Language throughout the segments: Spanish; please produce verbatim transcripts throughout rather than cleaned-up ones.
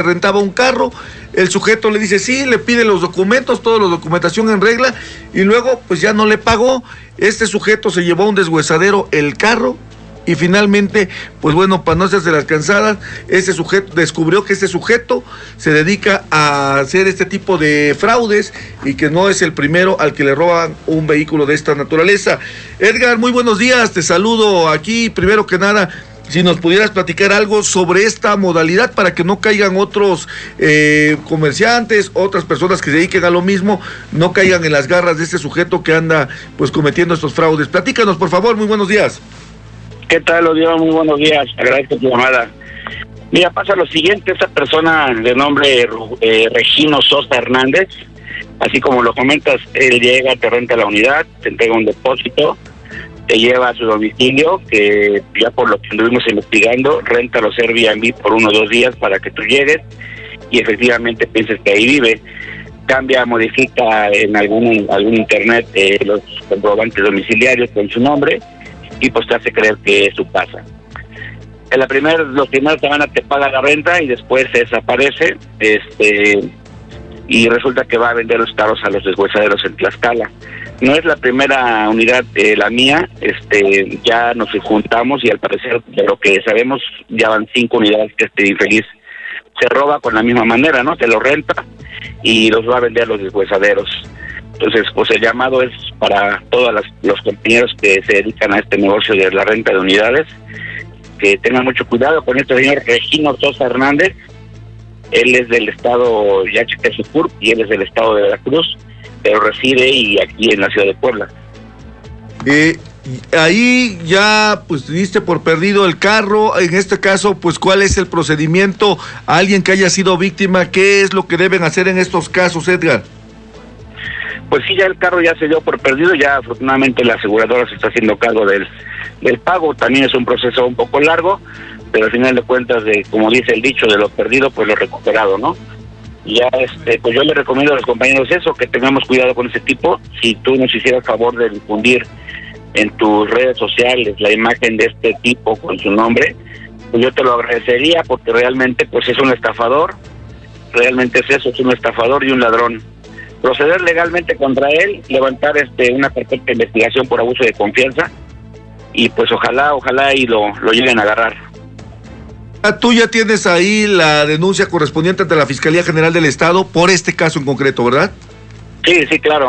rentaba un carro, el sujeto le dice sí, le pide los documentos, toda la documentación en regla, y luego pues ya no le pagó. Este sujeto se llevó a un deshuesadero el carro, y finalmente, pues bueno, para no hacerse las cansadas, ese sujeto descubrió que este sujeto se dedica a hacer este tipo de fraudes y que no es el primero al que le roban un vehículo de esta naturaleza. Edgar, muy buenos días, te saludo aquí. Primero que nada, si nos pudieras platicar algo sobre esta modalidad para que no caigan otros eh, comerciantes, otras personas que se dediquen a lo mismo, no caigan en las garras de este sujeto que anda pues cometiendo estos fraudes. Platícanos, por favor, muy buenos días. ¿Qué tal, Odión? Muy buenos días, agradezco tu llamada. Mira, pasa lo siguiente, esta persona de nombre eh, Regino Sosa Hernández, así como lo comentas, él llega, te renta la unidad, te entrega un depósito, te lleva a su domicilio, que ya por lo que estuvimos investigando, renta los Airbnb por uno o dos días para que tú llegues y efectivamente pienses que ahí vive. Cambia, modifica en algún, algún internet eh, los comprobantes domiciliarios con su nombre, y pues te hace creer que es su casa. En la primer, los primeros semanas te paga la renta y después se desaparece, este, y resulta que va a vender los carros a los deshuesaderos en Tlaxcala. No es la primera unidad, eh, la mía, este, ya nos juntamos y al parecer, de lo que sabemos, ya van cinco unidades que este infeliz se roba con la misma manera, ¿no? Se los renta y los va a vender a los deshuesaderos. Entonces, pues el llamado es para todos las, los compañeros que se dedican a este negocio de la renta de unidades, que tengan mucho cuidado con este señor Regino Sosa Hernández. Él es del estado Yaxchiltepec y él es del estado de Veracruz, pero reside y aquí en la ciudad de Puebla. Eh, ahí ya pues diste por perdido el carro. En este caso, pues ¿cuál es el procedimiento a alguien que haya sido víctima? ¿Qué es lo que deben hacer en estos casos, Edgar? Pues sí, ya el carro ya se dio por perdido, ya afortunadamente la aseguradora se está haciendo cargo del, del pago. También es un proceso un poco largo, pero al final de cuentas, de como dice el dicho, de lo perdido, pues lo recuperado, ¿no? Ya, este, pues yo le recomiendo a los compañeros eso, que tengamos cuidado con ese tipo. Si tú nos hicieras favor de difundir en tus redes sociales la imagen de este tipo con su nombre, pues yo te lo agradecería, porque realmente pues es un estafador, realmente es eso, es un estafador y un ladrón. Proceder legalmente contra él, levantar este una carpeta de investigación por abuso de confianza y pues ojalá, ojalá y lo, lo lleguen a agarrar. Tú ya tienes ahí la denuncia correspondiente ante la Fiscalía General del Estado por este caso en concreto, ¿verdad? Sí, sí, claro.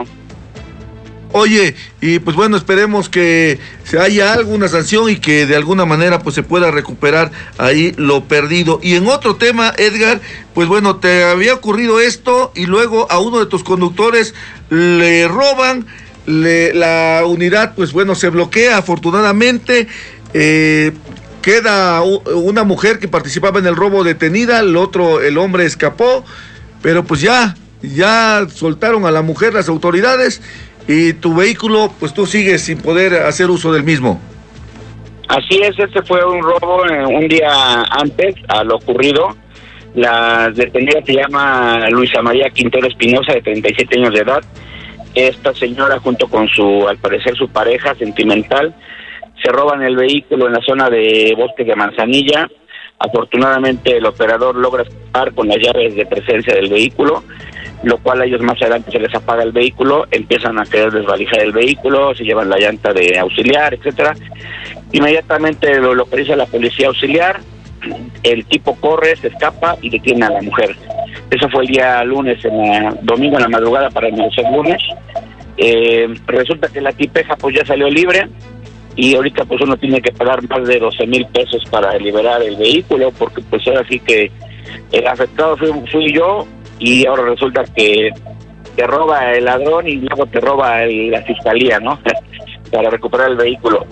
Oye, y pues bueno, esperemos que se haya alguna sanción y que de alguna manera pues se pueda recuperar ahí lo perdido. Y en otro tema, Edgar, pues bueno, te había ocurrido esto y luego a uno de tus conductores le roban, le, la unidad pues bueno se bloquea afortunadamente, eh, queda una mujer que participaba en el robo detenida, el otro, el hombre escapó, pero pues ya, ya soltaron a la mujer las autoridades. Y tu vehículo, pues tú sigues sin poder hacer uso del mismo. Así es, este fue un robo eh, un día antes a lo ocurrido. La detenida se llama Luisa María Quintero Espinosa, de treinta y siete años de edad. Esta señora, junto con su, al parecer, su pareja sentimental, se roban el vehículo en la zona de Bosques de Manzanilla. Afortunadamente, el operador logra escapar con las llaves de presencia del vehículo, lo cual a ellos más adelante se les apaga el vehículo, empiezan a querer desvalijar el vehículo, se llevan la llanta de auxiliar, etcétera. Inmediatamente lo localiza la policía auxiliar, el tipo corre, se escapa y detiene a la mujer. Eso fue el día lunes, en la, domingo en la madrugada para el lunes. Eh, resulta que la tipeja pues ya salió libre y ahorita pues uno tiene que pagar más de doce mil pesos para liberar el vehículo, porque pues ahora sí que el afectado fui, fui yo. Y ahora resulta que te roba el ladrón y luego te roba el, la fiscalía, ¿no? Para recuperar el vehículo.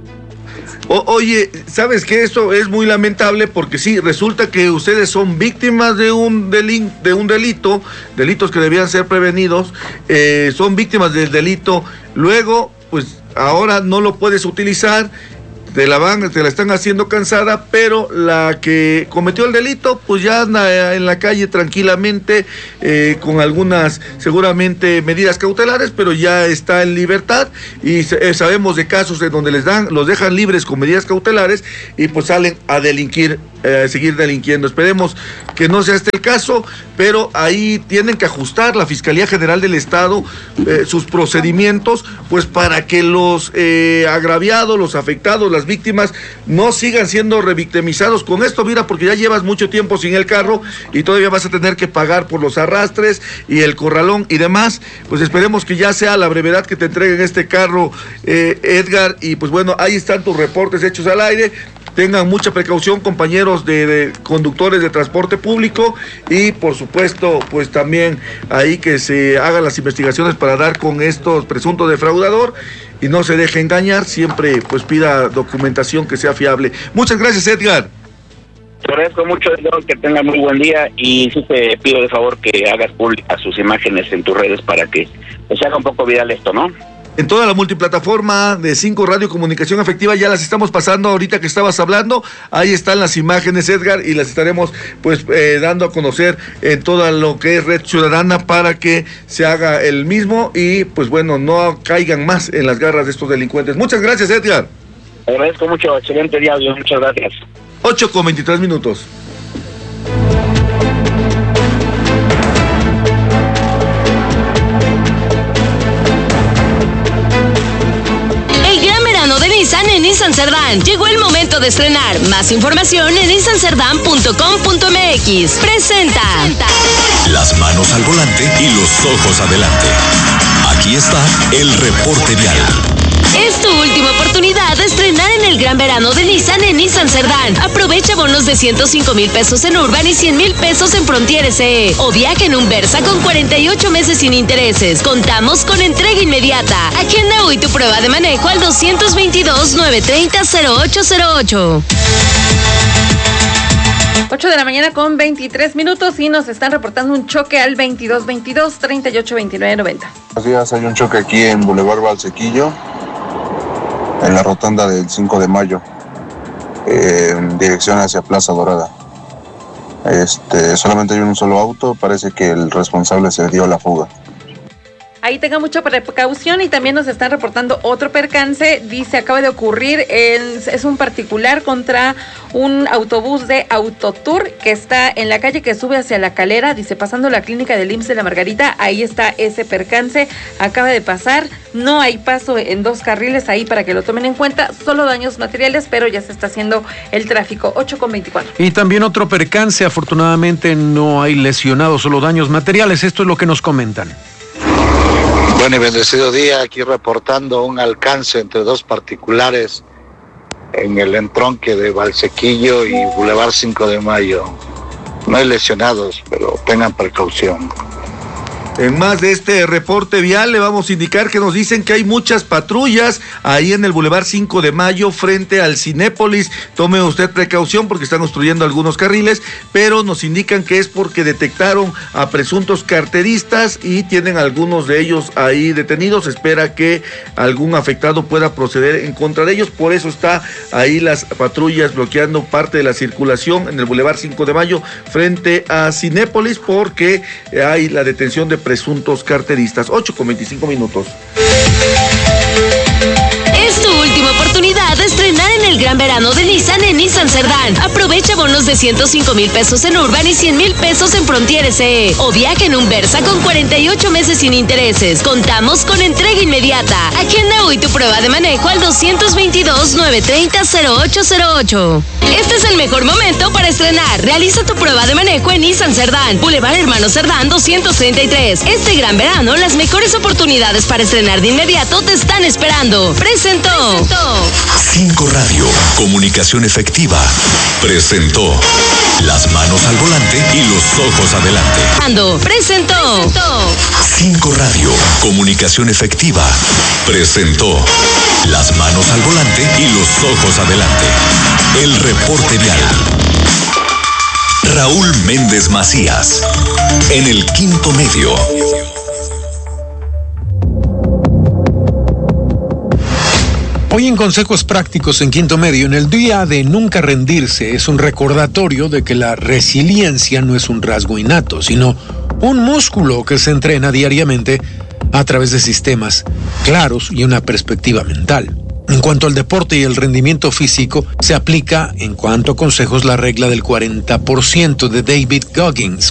O, oye, ¿sabes qué? Esto es muy lamentable porque sí, resulta que ustedes son víctimas de un, delin, de un delito, delitos que debían ser prevenidos, eh, son víctimas del delito, luego, pues ahora no lo puedes utilizar, te la van, te la están haciendo cansada, pero la que cometió el delito, pues ya anda en la calle tranquilamente, eh, con algunas seguramente medidas cautelares, pero ya está en libertad, y eh, sabemos de casos en donde les dan, los dejan libres con medidas cautelares y pues salen a delinquir, eh, a seguir delinquiendo. Esperemos que no sea este el caso, pero ahí tienen que ajustar la Fiscalía General del Estado eh, sus procedimientos, pues para que los eh, agraviados, los afectados, las víctimas no sigan siendo revictimizados con esto. Mira, porque ya llevas mucho tiempo sin el carro y todavía vas a tener que pagar por los arrastres y el corralón y demás. Pues esperemos que ya sea a la brevedad que te entreguen este carro, eh, Edgar, y pues bueno, ahí están tus reportes hechos al aire. Tengan mucha precaución, compañeros de, de conductores de transporte público, y por supuesto pues también ahí que se hagan las investigaciones para dar con estos presuntos defraudador y no se deje engañar. Siempre pues pida documentación que sea fiable. Muchas gracias, Edgar. Te agradezco mucho, Edgar, que tenga muy buen día, y sí te pido de favor que hagas públicas sus imágenes en tus redes para que pues, se haga un poco viral esto, ¿no? En toda la multiplataforma de cinco Radio Comunicación Efectiva ya las estamos pasando ahorita que estabas hablando. Ahí están las imágenes, Edgar, y las estaremos pues eh, dando a conocer en toda lo que es Red Ciudadana para que se haga el mismo y pues bueno, no caigan más en las garras de estos delincuentes. Muchas gracias, Edgar. Te agradezco mucho, excelente día, Dios, muchas gracias. ocho con veintitrés minutos. En Nissan Cerdán, llegó el momento de estrenar. Más información en nissan cerdán punto com punto m x. Presenta. Las manos al volante y los ojos adelante. Aquí está el reporte vial. Es tu última oportunidad de estrenar en el gran verano de Nissan en Nissan Cerdán. Aprovecha bonos de ciento cinco mil pesos en Urban y cien mil pesos en Frontier S E. O viaja en un Versa con cuarenta y ocho meses sin intereses. Contamos con entrega inmediata. Agenda hoy tu prueba de manejo al dos dos dos, nueve tres cero, cero ocho cero ocho. ocho de la mañana con veintitrés minutos y nos están reportando un choque al veintidós veintidós, treinta y ocho veintinueve noventa. Buenos días, hay un choque aquí en Boulevard Valsequillo, en la rotonda del cinco de mayo, eh, en dirección hacia Plaza Dorada. Este, solamente hay un solo auto, parece que el responsable se dio la fuga. Ahí tenga mucha precaución, y también nos están reportando otro percance. Dice, acaba de ocurrir, en, es un particular contra un autobús de Autotour que está en la calle que sube hacia La Calera. Dice, pasando la clínica del I M S S de La Margarita, ahí está ese percance, acaba de pasar. No hay paso en dos carriles ahí para que lo tomen en cuenta, solo daños materiales, pero ya se está haciendo el tráfico. Ocho con veinticuatro. Y también otro percance, afortunadamente no hay lesionados, solo daños materiales. Esto es lo que nos comentan. Buen y bendecido día, aquí reportando un alcance entre dos particulares en el entronque de Valsequillo y Boulevard cinco de mayo. No hay lesionados, pero tengan precaución. En más de este reporte vial le vamos a indicar que nos dicen que hay muchas patrullas ahí en el Boulevard cinco de mayo frente al Cinépolis. Tome usted precaución porque están obstruyendo algunos carriles, pero nos indican que es porque detectaron a presuntos carteristas y tienen algunos de ellos ahí detenidos. Espera que algún afectado pueda proceder en contra de ellos, por eso está ahí las patrullas bloqueando parte de la circulación en el Boulevard cinco de mayo frente a Cinépolis, porque hay la detención de presuntos carteristas. Ocho con veinticinco minutos. Es tu última oportunidad de estrenar en el gran verano de Nissan en Nissan Cerdán. Aprovecha bonos de ciento cinco mil pesos en Urban y cien mil pesos en Frontier S E. O viaja en un Versa con cuarenta y ocho meses sin intereses. Contamos con entrega inmediata. Agenda hoy tu prueba de manejo al dos dos dos, nueve tres cero, cero ocho cero ocho. Este es el mejor momento para estrenar. Realiza tu prueba de manejo en Nissan Cerdán, Boulevard Hermano Cerdán doscientos treinta y tres. Este gran verano, las mejores oportunidades para estrenar de inmediato te están esperando. Presentó. Presentó. cinco Radio, Comunicación Efectiva, presentó Las manos al volante y los ojos adelante. Ando. Presentó. Presentó. cinco Radio, Comunicación Efectiva, presentó Las manos al volante y los ojos adelante. El reporte vial. Raúl Méndez Macías, en el quinto medio. Hoy en Consejos Prácticos en Quinto Medio, en el día de nunca rendirse, es un recordatorio de que la resiliencia no es un rasgo innato, sino un músculo que se entrena diariamente a través de sistemas claros y una perspectiva mental. En cuanto al deporte y el rendimiento físico, se aplica en cuanto a consejos la regla del cuarenta por ciento de David Goggins,